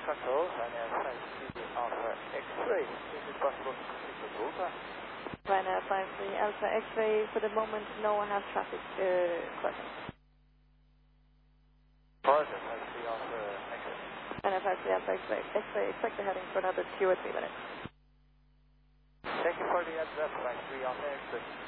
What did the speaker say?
control, Ryanair 53 Alpha X-ray. Is it possible to complete the route time? Ryanair 53 Alpha X-ray, for the moment no one has traffic questions. Pardon, 53 Alpha X-ray. Ryanair 53 Alpha X-ray, expect the heading for another 2 or 3 minutes. Thank you for the heads up, 53 Alpha X-ray.